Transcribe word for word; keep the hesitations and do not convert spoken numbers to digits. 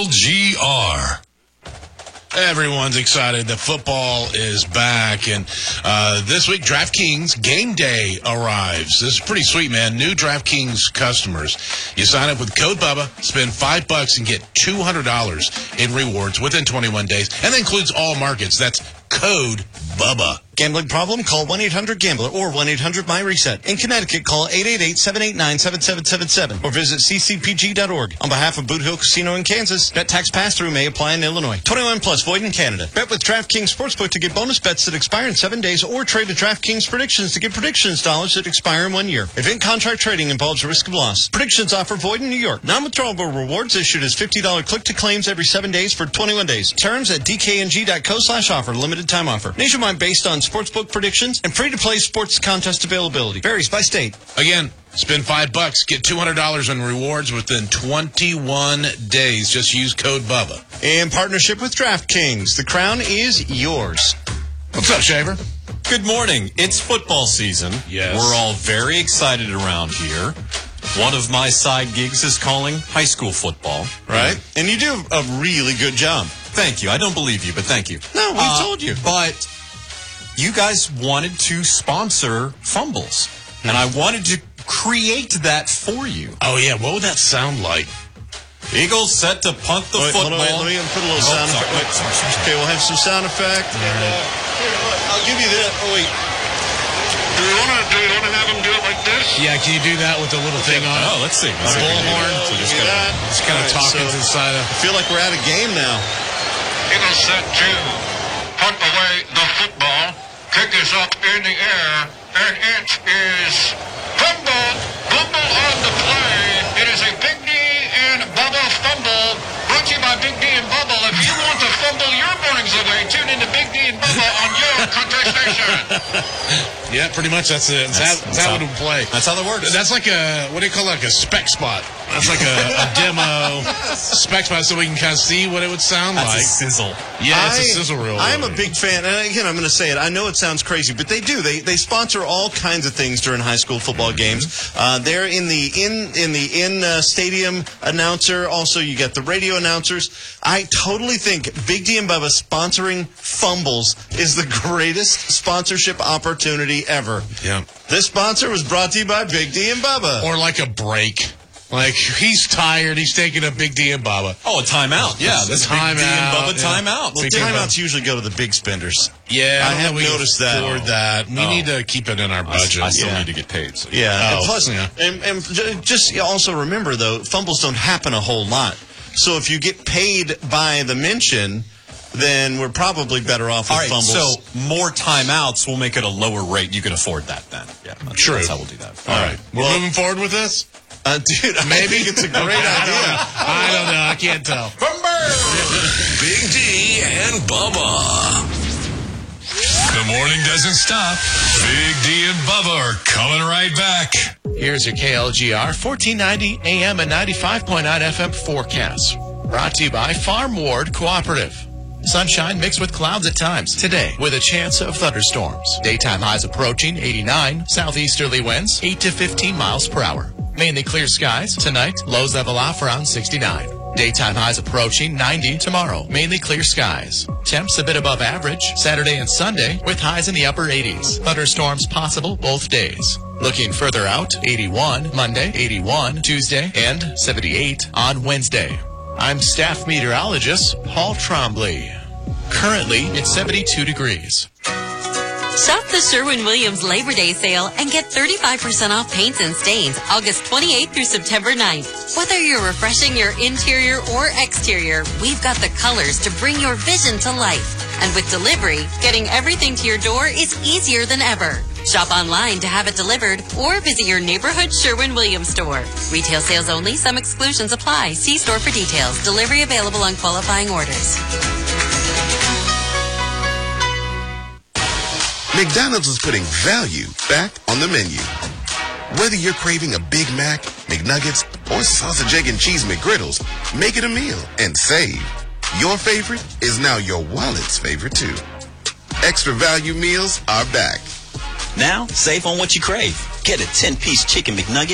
L G R. Everyone's excited that football is back, and uh, this week DraftKings Game Day arrives. This is pretty sweet, man. New DraftKings customers, you sign up with code Bubba, spend five bucks, and get two hundred dollars in rewards within twenty-one days, and that includes all markets. That's code Bubba. Gambling problem? Call one eight hundred gambler or one eight hundred my reset. In Connecticut, call eight eight eight, seven eight nine, seven seven seven seven or visit c c p g dot org. On behalf of Boot Hill Casino in Kansas, bet tax pass-through may apply in Illinois. twenty-one plus, void in Canada. Bet with DraftKings Sportsbook to get bonus bets that expire in seven days or trade to DraftKings Predictions to get predictions dollars that expire in one year. Event contract trading involves risk of loss. Predictions offer void in New York. Non-withdrawable rewards issued as fifty dollars click-to-claims every seven days for twenty-one days. Terms at d k n g dot co slash offer. Limited time offer. Nationwide based on Sportsbook predictions and free-to-play sports contest availability. Varies by state. Again, spend five bucks, get two hundred dollars in rewards within twenty-one days. Just use code Bubba. In partnership with DraftKings, the crown is yours. What's up, Shaver? Good morning. It's football season. Yes. We're all very excited around here. One of my side gigs is calling high school football. Right? And you do a really good job. Thank you. I don't believe you, but thank you. No, we uh, told you. But you guys wanted to sponsor Fumbles, mm-hmm. and I wanted to create that for you. Oh, yeah. What would that sound like? Eagles set to punt the wait, football. Hold on, wait, let me put a little oh, sound sorry, effect. wait, sorry, sorry. Okay, we'll have some sound effect. All and, right. uh, here, look, I'll give you that. Oh, wait. Do you want to do you want to have them do it like this? Yeah, can you do that with the little thing on it? Oh, let's see. A Let's see if we can do bullhorn? that. So just Give me gotta- that. Just kind of All right, talking so to the side of... I feel like we're at a game now. Eagles set to punt away the football. Kick is up in the air, and it is fumble. Fumble on the play. It is a Big D and Bubba fumble. Brought to you by Big D and Bubba. If you want to fumble your mornings away, tune into Big D and Bubba on your country station. Yeah, pretty much that's it. That's, That's- how, that's that's how how- it would play. That's how that works. That's like a, what do you call it, like a spec spot. That's like a, a demo spec spot so we can kind of see what it would sound That's like. a sizzle. Yeah, it's a I- sizzle reel. I'm a big fan, and again, I'm going to say it. I know it sounds crazy, but they do. They they sponsor all kinds of things during high school football games. Uh, they're in the in in the in uh, stadium announcer. Also, you get the radio announcers. I totally think Big D and Bubba sponsoring Fumbles is the greatest sponsorship opportunity ever. Yeah. This sponsor was brought to you by Big D and Bubba. Or like a break. Like, he's tired, he's taking a Big D and Bubba. Oh, a timeout. Yeah, It's a that's Big D and timeout, Bubba yeah. timeout. Well, Big D and timeouts usually go to the big spenders. Yeah, I don't have know if we noticed can that. afford that. We Oh. need to keep it in our I, budget. I still Yeah. need to get paid. So. Yeah. Oh, and plus, yeah. and, and ju- just also remember, though, fumbles don't happen a whole lot. So if you get paid by the mention, then we're probably better off with All right, fumbles. so more timeouts will make it a lower rate. You can afford that then. Yeah, that's, True. that's how we'll do that. All right. We're Well- moving forward with this? uh, dude, maybe it's a great I don't idea. know. I don't know. I can't tell. Big D and Bubba. The morning doesn't stop. Big D and Bubba are coming right back. Here's your K L G R fourteen ninety A M and ninety-five point nine F M forecast. Brought to you by Farm Ward Cooperative. Sunshine mixed with clouds at times today with a chance of thunderstorms. Daytime highs approaching eighty-nine. Southeasterly winds eight to fifteen miles per hour. Mainly clear skies tonight. Lows level off around sixty-nine. Daytime highs approaching ninety tomorrow. Mainly clear skies. Temps a bit above average Saturday and Sunday with highs in the upper eighties. Thunderstorms possible both days. Looking further out, eighty-one Monday, eighty-one Tuesday, and seventy-eight on Wednesday. I'm staff meteorologist Paul Trombley. Currently, it's seventy-two degrees. Shop the Sherwin-Williams Labor Day sale and get thirty-five percent off paints and stains August twenty-eighth through September ninth. Whether you're refreshing your interior or exterior, we've got the colors to bring your vision to life. And with delivery, getting everything to your door is easier than ever. Shop online to have it delivered or visit your neighborhood Sherwin-Williams store. Retail sales only. Some exclusions apply. See store for details. Delivery available on qualifying orders. McDonald's is putting value back on the menu. Whether you're craving a Big Mac, McNuggets, or sausage, egg, and cheese McGriddles, make it a meal and save. Your favorite is now your wallet's favorite, too. Extra value meals are back. Now, save on what you crave. Get a ten-piece chicken McNugget